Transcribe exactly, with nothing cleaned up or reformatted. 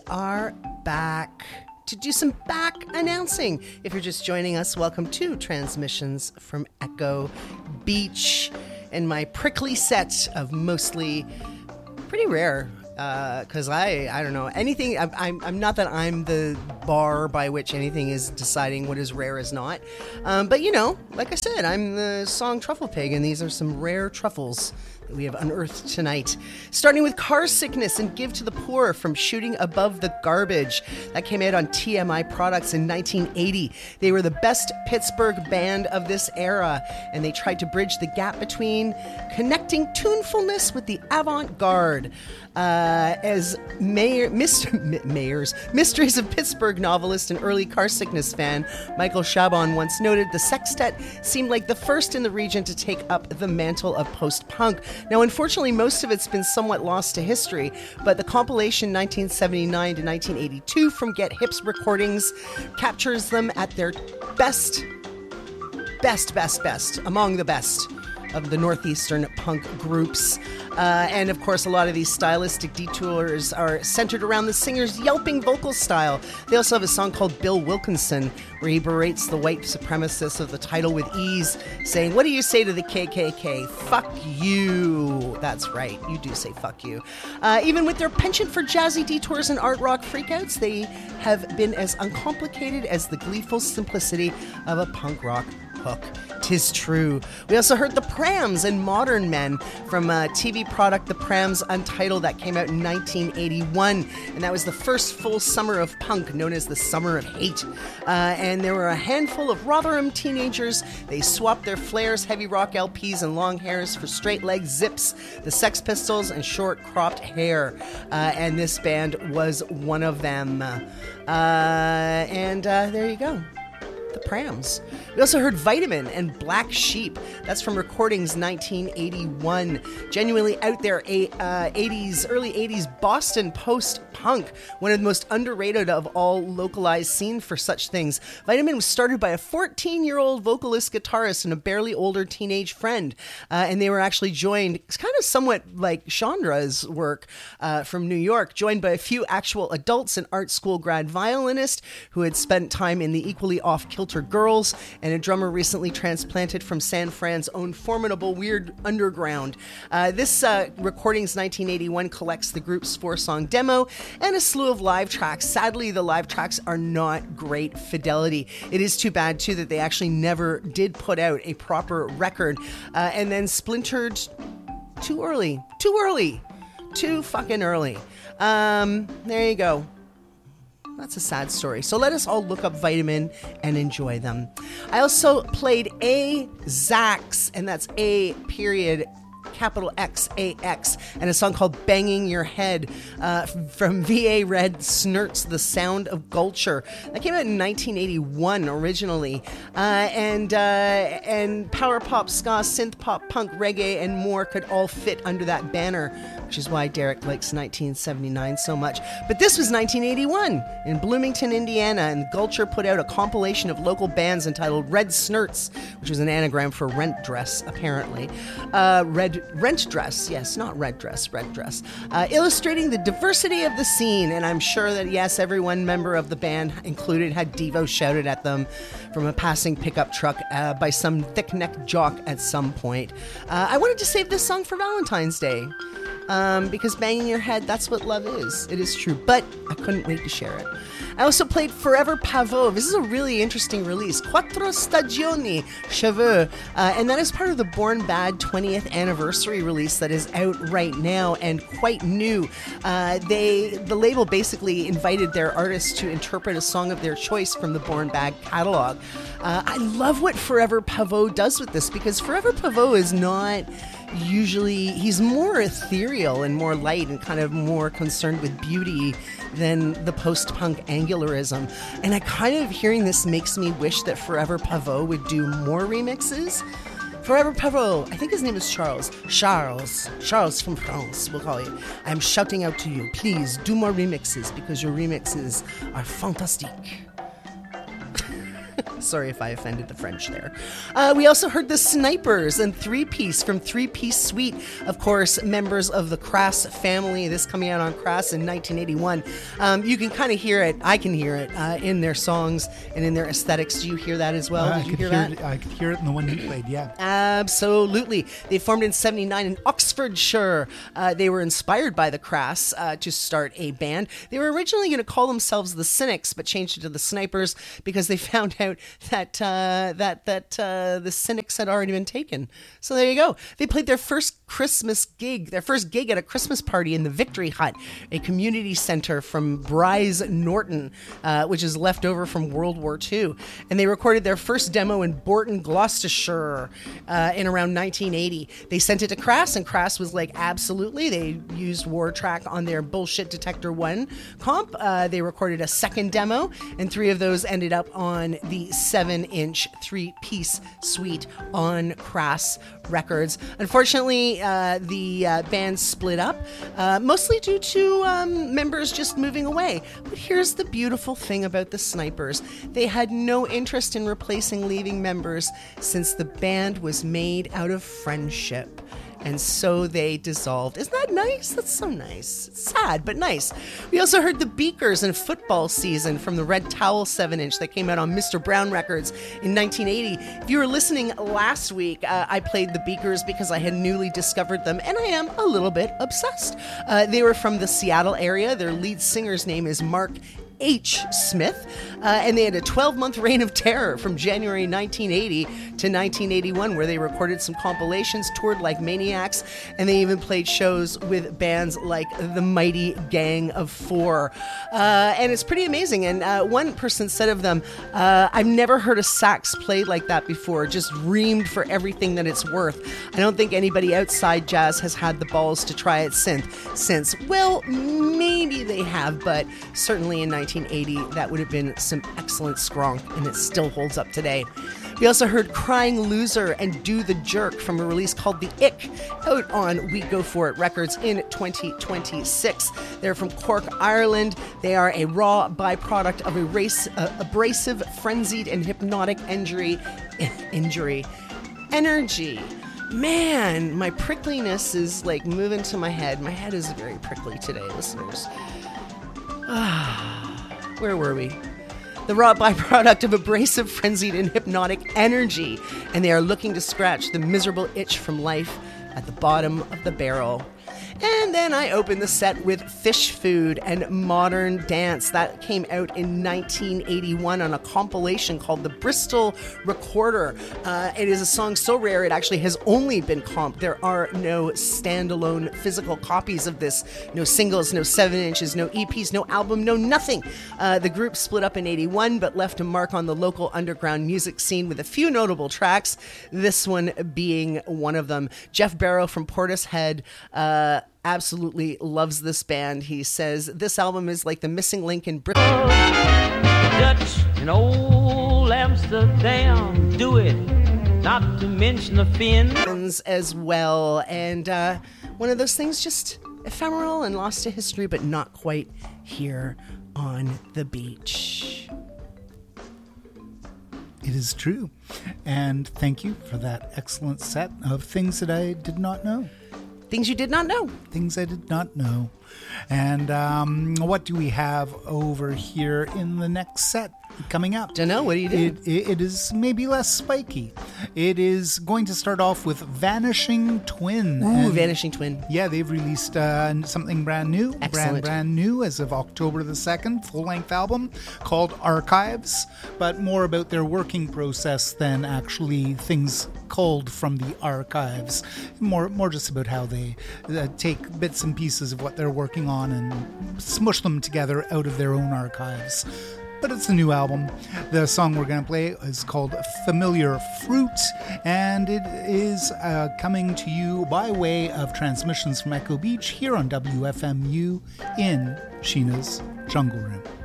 are back to do some back announcing. If you're just joining us, welcome to Transmissions from Echo Beach and my prickly set of mostly pretty rare, because uh, I, I don't know, anything, I'm, I'm, I'm not that I'm the bar by which anything is deciding what is rare is not, um, but you know, like I said, I'm the song Truffle Pig, and these are some rare truffles we have unearthed tonight. Starting with Car Sickness and Give to the Poor from Shooting Above the Garbage. That came out on T M I Products in nineteen eighty. They were the best Pittsburgh band of this era, and they tried to bridge the gap between connecting tunefulness with the avant-garde. Uh, as Mayor, Mister Mayors, Mysteries of Pittsburgh novelist and early Car Sickness fan Michael Chabon once noted, the sextet seemed like the first in the region to take up the mantle of post-punk. Now, unfortunately, most of it's been somewhat lost to history, but the compilation nineteen seventy-nine to nineteen eighty-two from Get Hips Recordings captures them at their best, best, best, best, among the best of the northeastern punk groups. Uh, and of course, a lot of these stylistic detours are centered around the singer's yelping vocal style. They also have a song called Bill Wilkinson, where he berates the white supremacists of the title with ease, saying, "What do you say to the K K K? Fuck you." That's right, you do say fuck you. Uh, even with their penchant for jazzy detours and art rock freakouts, they have been as uncomplicated as the gleeful simplicity of a punk rock hook. 'Tis true. We also heard the Prams and Modern Men from a T V product, The Prams Untitled, that came out in nineteen eighty-one, and that was the first full summer of punk, known as the Summer of Hate. Uh, and there were a handful of Rotherham teenagers. They swapped their flares, heavy rock L Ps, and long hairs for straight leg zips, the Sex Pistols, and short cropped hair. Uh, and this band was one of them. Uh, and uh, there you go. The Prams. We also heard Vitamin and Black Sheep. That's from Recordings nineteen eighty-one. Genuinely out there, a, uh, eighties, early eighties Boston post-punk. One of the most underrated of all localized scene for such things. Vitamin was started by a fourteen-year-old vocalist, guitarist, and a barely older teenage friend. Uh, and they were actually joined, it's kind of somewhat like Chandra's work uh, from New York, joined by a few actual adults, an art school grad violinist who had spent time in the equally off-kilter Girls, and a drummer recently transplanted from San Fran's own formidable Weird Underground. Uh, this uh, Recordings nineteen eighty-one collects the group's four-song demo and a slew of live tracks. Sadly, the live tracks are not great fidelity. It is too bad, too, that they actually never did put out a proper record, uh, and then splintered too early. Too early. Too fucking early. Um, there you go. That's a sad story. So let us all look up Vitamin and enjoy them. I also played A Zax, and that's A period capital X A X, and a song called Banging Your Head uh, from V A Red Snurts, The Sound of Gulcher. That came out in nineteen eighty-one originally, uh, and uh, and power pop, ska, synth pop, punk, reggae, and more could all fit under that banner, which is why Derek likes nineteen seventy-nine so much. But this was nineteen eighty-one in Bloomington, Indiana, and Gulcher put out a compilation of local bands entitled Red Snurts, which was an anagram for rent dress, apparently. Uh, red Rent dress, yes, not red dress, red dress, uh, illustrating the diversity of the scene. And I'm sure that, yes, every one member of the band included had Devo shouted at them from a passing pickup truck uh, by some thick-necked jock at some point. Uh, I wanted to save this song for Valentine's Day. Um, because banging your head, that's what love is. It is true, but I couldn't wait to share it. I also played Forever Pavot. This is a really interesting release. Quattro Stagioni Cheveux. Uh, and that is part of the Born Bad twentieth anniversary release that is out right now and quite new. Uh, they, the label basically invited their artists to interpret a song of their choice from the Born Bad catalog. Uh, I love what Forever Pavot does with this, because Forever Pavot is not usually, he's more ethereal and more light and kind of more concerned with beauty than the post-punk angularism. And I kind of, hearing this makes me wish that Forever Pavot would do more remixes. Forever Pavot, I think his name is Charles. Charles. Charles from France, we'll call you. I'm shouting out to you, please do more remixes, because your remixes are fantastic. Sorry if I offended the French there. Uh, we also heard the Snipers and Three Piece from Three Piece Suite. Of course, members of the Crass family. This coming out on Crass in nineteen eighty-one. Um, you can kind of hear it. I can hear it uh, in their songs and in their aesthetics. Do you hear that as well? Uh, Did you I hear hear that? It, I could hear it in the one you played, yeah. Absolutely. They formed in seventy-nine in Oxfordshire. Uh, they were inspired by the Crass uh, to start a band. They were originally going to call themselves the Cynics, but changed it to the Snipers because they found out that uh, that that uh, the Cynics had already been taken. So there you go. They played their first Christmas gig, their first gig at a Christmas party in the Victory Hut, a community center from Bryce Norton, uh, which is left over from World War Two. And they recorded their first demo in Bourton, Gloucestershire uh, in around nineteen eighty. They sent it to Crass, and Crass was like, absolutely. They used War Track on their Bullshit Detector one comp. Uh, they recorded a second demo, and three of those ended up on the seven-inch three-piece suite on Crass Records. Unfortunately, uh, the uh, band split up, uh, mostly due to um, members just moving away. But here's the beautiful thing about the Snipers. They had no interest in replacing leaving members since the band was made out of friendship. And so they dissolved. Isn't that nice? That's so nice. It's sad, but nice. We also heard the Beakers in Football Season from the Red Towel seven-inch that came out on Mister Brown Records in nineteen eighty. If you were listening last week, uh, I played the Beakers because I had newly discovered them, and I am a little bit obsessed. Uh, they were from the Seattle area. Their lead singer's name is Mark H. Smith, uh, and they had a twelve-month reign of terror from January nineteen eighty to nineteen eighty-one, where they recorded some compilations, toured like maniacs, and they even played shows with bands like the Mighty Gang of Four. Uh, and it's pretty amazing. And uh, one person said of them, uh, I've never heard a sax played like that before, just reamed for everything that it's worth. I don't think anybody outside jazz has had the balls to try it since. since. Well, maybe they have, but certainly in nineteen eighty, that would have been some excellent skronk, and it still holds up today. We also heard Crying Loser and Do the Jerk from a release called The Ick, out on We Go For It Records in twenty twenty-six. They're from Cork, Ireland. They are a raw byproduct of a race, uh, abrasive, frenzied, and hypnotic injury, injury, energy. Man, my prickliness is like moving to my head. My head is very prickly today, listeners. Where were we? The raw byproduct of abrasive, frenzied, and hypnotic energy, and they are looking to scratch the miserable itch from life at the bottom of the barrel. And then I opened the set with Fish Food and Modern Dance. That came out in nineteen eighty-one on a compilation called The Bristol Recorder. Uh, it is a song so rare it actually has only been comped. There are no standalone physical copies of this. No singles, no seven inches, no E Ps, no album, no nothing. Uh, the group split up in eighty-one but left a mark on the local underground music scene with a few notable tracks, this one being one of them. Jeff Barrow from Portishead uh, absolutely loves this band. He says this album is like the missing link in Britain. Dutch and old Amsterdam do it, not to mention the Finns as well, and uh, one of those things just ephemeral and lost to history, but not quite here on the beach. It is true. And thank you for that excellent set of things that I did not know. Things you did not know. Things I did not know. And um, what do we have over here in the next set coming up? Don't know. What do you do? It, it, it is maybe less spiky. It is going to start off with Vanishing Twin. Ooh, and Vanishing Twin. Yeah, they've released uh, something brand new. Excellent. Brand, brand new as of October the second, full-length album called Archives, but more about their working process than actually things culled from the archives. More, more just about how they uh, take bits and pieces of what they're working on and smush them together out of their own archives. But it's a new album. The song we're going to play is called Familiar Fruit, and it is uh, coming to you by way of transmissions from Echo Beach here on W F M U in Sheena's Jungle Room.